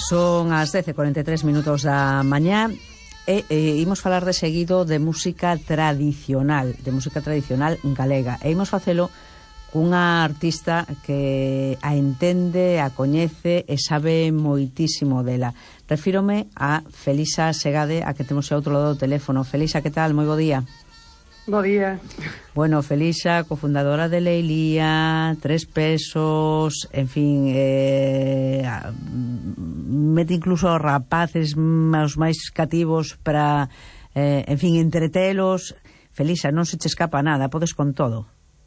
Son as 10:43 da mañá e imos falar de seguido de música tradicional galega, e imos facelo cunha artista que a entende, a coñece e sabe moitísimo dela. Refírome a Felisa Segade, a que temos ao outro lado do teléfono. Felisa, que tal? Moi bo día. Bo día. Bueno, Felisa, cofundadora de Leilía, Tres Pesos, en fin, mete incluso aos rapaces os máis cativos para, en fin, entretelos. Felisa, non se che escapa nada, podes con todo.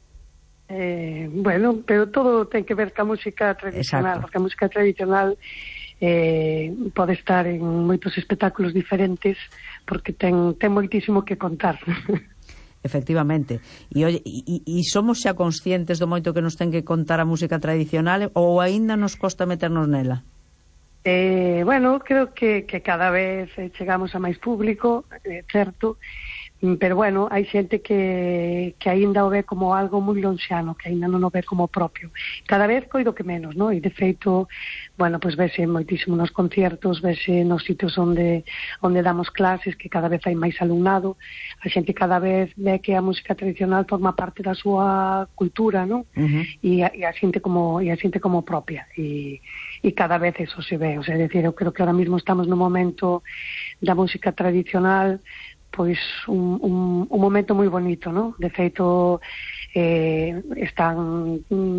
Bueno, pero todo ten que ver ca música tradicional. Exacto. Porque a música tradicional pode estar en moitos espectáculos diferentes, porque ten moitísimo que contar. Efectivamente. E somos xa conscientes do moito que nos ten que contar a música tradicional, ou aínda nos costa meternos nela? Bueno, creo que cada vez chegamos a máis público, certo, pero bueno, hai xente que aínda o ve como algo moi lonxano, que aínda non o ve como propio. Cada vez coido que menos, non? E de feito, bueno, pois vese moitísimo nos conciertos, vese nos sitios onde damos clases, que cada vez hai máis alumnado. A xente cada vez ve que a música tradicional forma parte da súa cultura, non? E a xente como propia. E cada vez eso se ve, o sea, decir, eu creo que ahora mismo estamos no momento da música tradicional, pois un momento moi bonito, non? De feito, están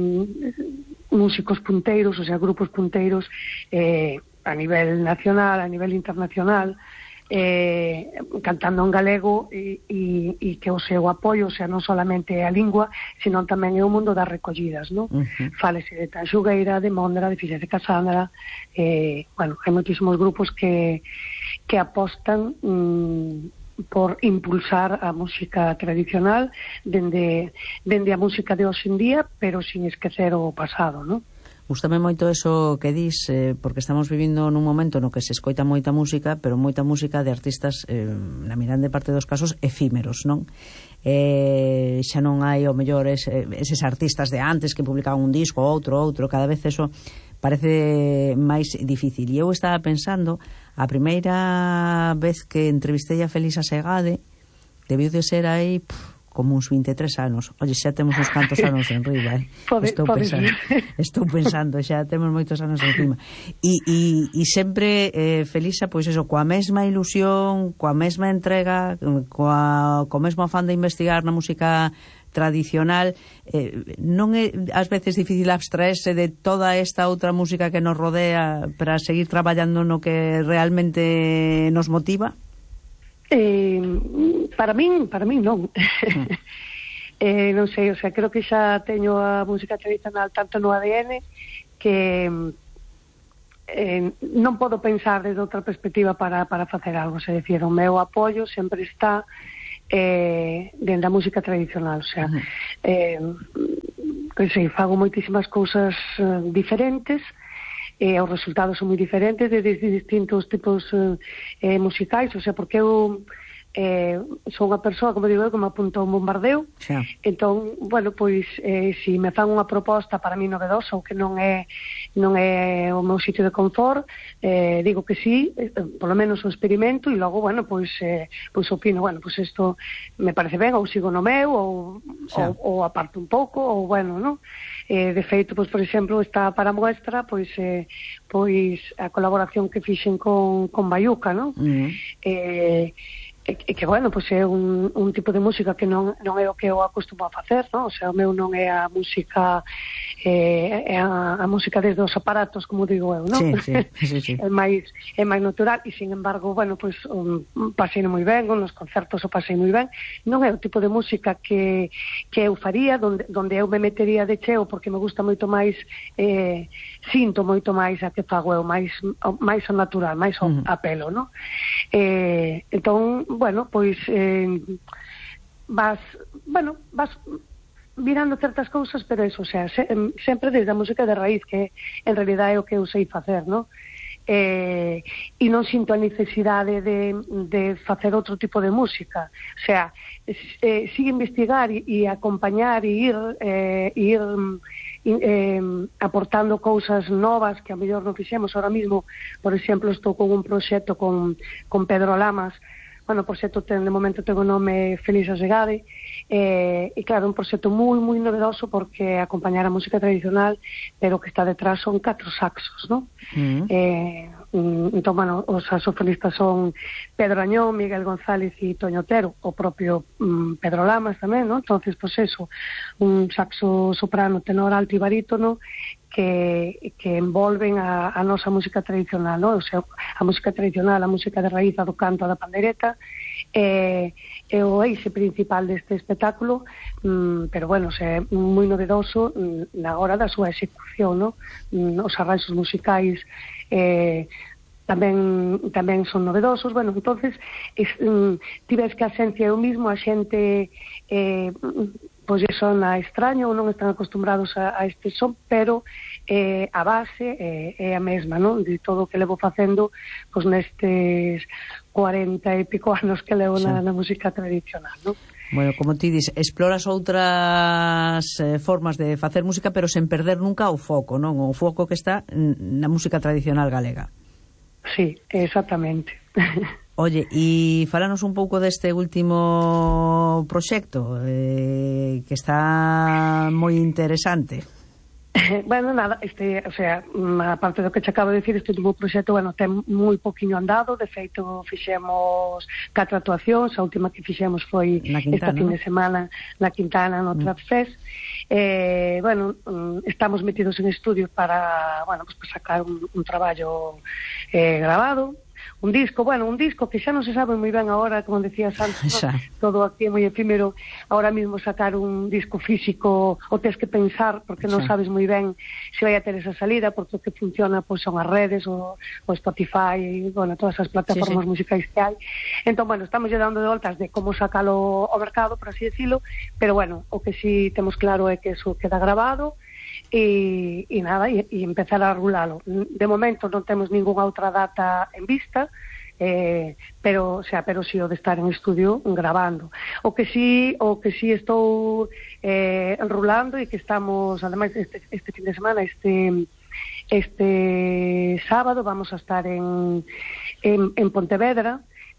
músicos punteiros, o sea, grupos punteiros a nivel nacional, a nivel internacional, cantando en galego e que o seu apoio, o sea, non solamente a lingua, sino tamén é o mundo das recollidas, non? Fálese de Tanxugueira, de Móndara, de Fixas de Casandra, bueno, hai moitísimos grupos que apostan por impulsar a música tradicional dende a música de hoxe en día, pero sin esquecer o pasado, non? Gústame moito eso que dis, porque estamos vivindo nun momento no que se escoita moita música, pero moita música de artistas, na mirande parte dos casos, efímeros, non? Xa non hai, o mellor, eses artistas de antes que publicaban un disco, outro, cada vez eso parece máis difícil. E eu estaba pensando, a primeira vez que entrevistei a Felisa Segade debiu de ser aí como uns 23 anos. Oye, xa temos uns cantos anos en riba, Estou pensando, xa temos moitos anos encima. E sempre, Felisa, pois eso, coa mesma ilusión, coa mesma entrega, co mesmo afán de investigar na música tradicional. Non é ás veces difícil abstraerse de toda esta outra música que nos rodea para seguir traballando no que realmente nos motiva? Para min non. Non sei, o sea, creo que xa teño a música tradicional tanto no ADN que non podo pensar desde outra perspectiva para facer algo. Se decir, o meu apoio sempre está dentro da música tradicional, o sea, que sei, fago moitísimas cousas diferentes, os resultados son moi diferentes de distintos tipos musicais, o sea, porque eu son unha persoa, como digo eu, que me apunta a un bombardeo. Entón, bueno, pois se me fan unha proposta para mí novedosa ou que non é o meu sitio de confort, digo que sí, polo menos o experimento, e logo, bueno, pois opino, bueno, pois isto me parece ben, ou sigo no meu, ou aparto un pouco, ou bueno, non? De feito, pois, por exemplo, está para a muestra, pois a colaboración que fixen con Bayuca, non? Que bueno, pois é un tipo de música que non é o que eu acostumo a facer, non? O sea, o meu non é a música a música desde os aparatos, como digo eu, non? Sí. É máis natural, e sin embargo, bueno, pois pasei moi ben, nos concertos o pasei moi ben. Non é o tipo de música que eu faría, donde eu me metería de cheo, porque me gusta moito máis, sinto moito máis a que fago eu, máis o natural, máis o apelo, non? Entón, bueno, pois vas mirando certas cousas, pero eso, o sea, sempre desde a música de raíz, que en realidad é o que eu sei facer, non? E non sinto a necesidade de facer outro tipo de música, o sea, sigue investigar e acompañar e ir aportando cousas novas que a mellor non fixemos. Ahora mismo, por exemplo, estou con un proxecto con Pedro Lamas. Bueno, o proxecto de momento ten o nome Feliz Asegade, e claro, un proxecto moi novedoso porque acompañar a música tradicional, pero que está detrás son 4 saxos, non? Entón, bueno, os saxofonistas son Pedro Añón, Miguel González e Toño Otero, o propio Pedro Lamas tamén, non? Entonces, pues eso, un saxo soprano, tenor, alto e barítono que envolven a nosa música tradicional, non? O sea, a música tradicional, a música de raíz, a do canto, a da pandereta, é o eixe principal deste espectáculo, pero bueno, é moi novedoso na hora da súa execución, non? Os arranxos musicais tamén son novedosos. Bueno, entonces tives que a esencia é o mismo, a xente pois sona extraño ou non están acostumbrados a este son, pero a base é a mesma, non? De todo o que levo facendo pois nestes 40 e pico anos que levo na música tradicional, non? Bueno, como ti dis, exploras outras formas de facer música, pero sen perder nunca o foco, non? O foco que está na música tradicional galega. Sí, exactamente. Oye, e falanos un pouco deste último proxecto que está moi interesante. Bueno, nada, o sea, aparte do que che acabo de decir, este último proxecto, bueno, ten moi poquinho andado. De feito, fixemos 4 actuacións. A última que fixemos foi esta fin de semana na Quintana, no Trap Fest. Bueno, estamos metidos en estudios para, bueno, pues para sacar un traballo grabado, un disco que xa non se sabe moi ben agora, como decías antes, ¿no? Todo aquí é moi efímero. Ahora mismo sacar un disco físico o tens que pensar, porque non sabes moi ben se vai a ter esa salida, porque o que funciona pois son as redes, o Spotify, bueno, todas as plataformas musicais que hai. Entón, bueno, estamos lle dando de voltas de como sacalo ao mercado, por así decirlo, pero bueno, o que sí temos claro é que eso queda grabado e nada, e empezar a rulalo. De momento non temos ningunha outra data en vista, pero si o de estar en estudio grabando. O que sí estou enrulando e que estamos, ademais, este fin de semana, este sábado vamos a estar en Pontevedra,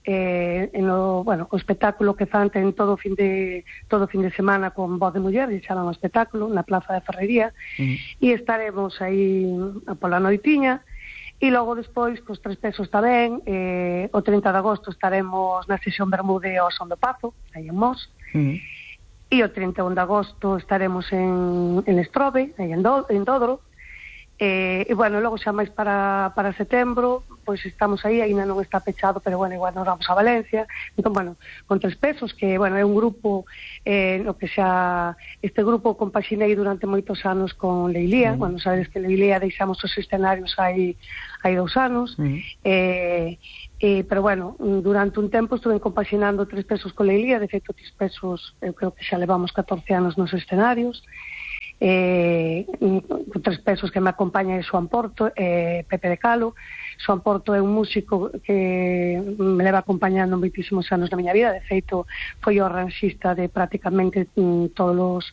o espectáculo que fan ten todo fin de semana con Voz de Muller, e xa un espectáculo na Plaza de Ferrería, e estaremos aí pola noitiña. E logo despois, cos 3 pesos tamén, o 30 de agosto estaremos na sesión Bermude ao Son do Pazo, aí en Mos, e o 31 de agosto estaremos en Estrobe, aí en Dodro. E bueno, logo xa máis para setembro, pois estamos aí, ainda non está pechado, pero bueno, igual nos vamos a Valencia. Entón, bueno, con 3 pesos, que bueno, é un grupo no que xa este grupo compaxinei durante moitos anos con Leilía. Bueno, sabes que Leilía deixamos os escenarios hai 2 anos, pero bueno, durante un tempo estuve compaxinando 3 pesos con Leilía. De feito, 3 pesos eu creo que xa levamos 14 anos nos escenarios. 3 pesos que me acompaña é Xoan Porto, Pepe de Calo. Xoan Porto é un músico que me leva acompañando moitísimos anos na miña vida. De feito, foi o arranxista de prácticamente todos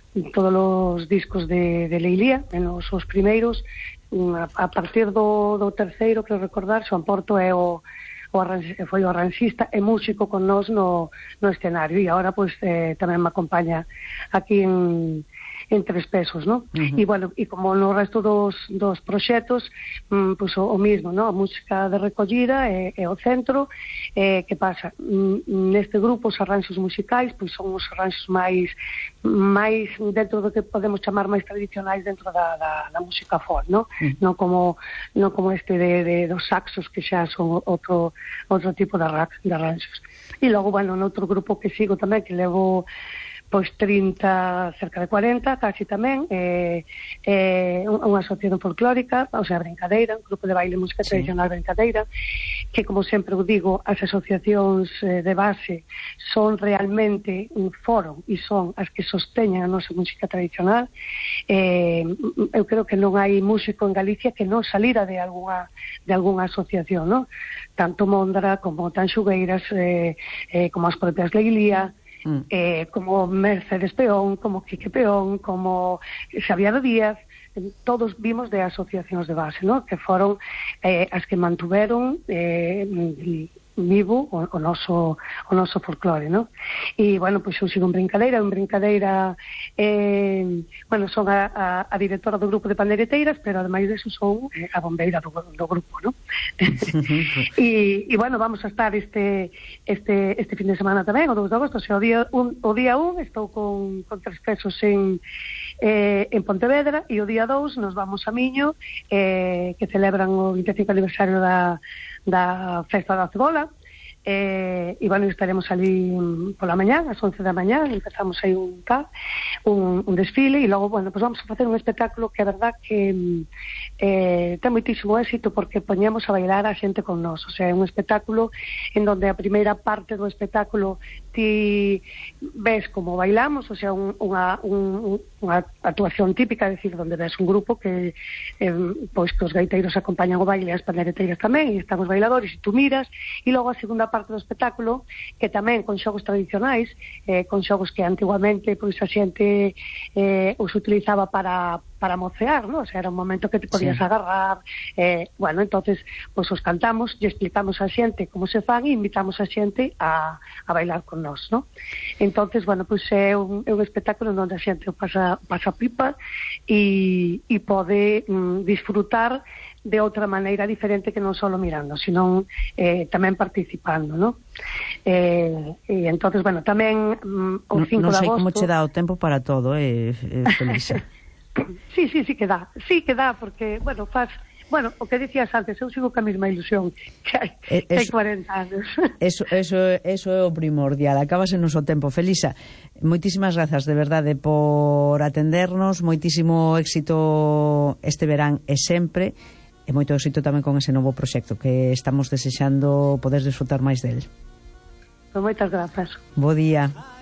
os discos de Leilía, menos os primeiros. A partir do terceiro, creo recordar, Xoan Porto é foi o arranxista e músico con nós no escenario, e agora pois tamén me acompaña aquí en 3 pesos, ¿no? E bueno, e como no resto dos proxectos, pois o mismo, ¿no? A música de recollida é o centro. Que pasa? Neste grupo os arranxos musicais pois son os arranxos máis dentro do que podemos chamar máis tradicionais dentro da música folk, ¿no? Non como este dos saxos, que xa son outro tipo de arranxos. E logo, bueno, noutro grupo que sigo tamén, que levo pois 30, cerca de 40, casi tamén, unha asociación folclórica, o sea, Brincadeira, un grupo de baile música tradicional Brincadeira, que, como sempre o digo, as asociacións de base son realmente un foro e son as que sosteñen a nosa música tradicional. Eu creo que non hai músico en Galicia que non salira de algunha asociación, ¿no? Tanto Mondra como Tanxugueiras, como as propias Leilía, como Mercedes Peón, como Quique Peón, como Xavier Díaz, todos vimos de asociacións de base, ¿no? Que foron as que mantuveron vivo o noso folclore, ¿no? E, bueno, pois eu sigo en brincadeira, bueno, son a directora do grupo de pandeireteiras, pero ademais deso son a bombeira do grupo, ¿no? E, bueno, vamos a estar este fin de semana tamén, o 2 de agosto, o día 1 estou con 3 pesos en Pontevedra, e o día 2 nos vamos a Miño, que celebran o 25 aniversario da Festa da Cebola, e, bueno, estaremos ali pola mañá, ás 11 da mañá, empezamos aí un desfile, e logo, bueno, pues vamos a facer un espectáculo que é verdad que ten moitísimo éxito, porque poñemos a bailar a xente con nós, o sea, é un espectáculo en donde a primeira parte do espectáculo ti ves como bailamos, o sea, unha actuación típica, é dicir, onde ves un grupo que pois que os gaiteiros acompañan o baile e as pandeireteiras tamén, e están os bailadores e tú miras, e logo a segunda parte do espectáculo, que tamén con xogos tradicionais, con xogos que antiguamente pois a xente os utilizaba para mocear, ¿no? O sea, era un momento que te podías agarrar, bueno, entonces pois os cantamos e explicamos a xente como se fan e invitamos a xente a bailar con nós, ¿no? Entonces, bueno, pois é un espectáculo onde a xente pasa pipa e pode disfrutar de outra maneira diferente que non só mirando, sino tamén participando, ¿no? E entonces, bueno, tamén o 5 de agosto... Non sei como che dá o tempo para todo, Felisa. Sí que dá, porque, bueno, bueno, o que dicías antes, eu sigo ca mesma ilusión que hai 40 anos. Eso é o primordial, acabase o noso tempo. Felisa, moitísimas grazas de verdade por atendernos, moitísimo éxito este verán e sempre, e moito éxito tamén con ese novo proxecto que estamos desexando poder disfrutar máis del. Moitas grazas. Bo día.